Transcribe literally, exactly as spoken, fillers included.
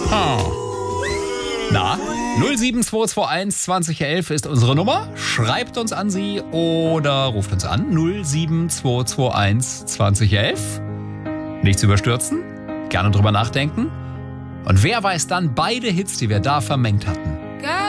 Na, null sieben zwei zwei eins zwanzig elf ist unsere Nummer. Schreibt uns an sie oder ruft uns an. null sieben zwei zwei eins zwanzig elf. Nichts überstürzen, gerne drüber nachdenken. Und wer weiß dann beide Hits, die wir da vermengt hatten?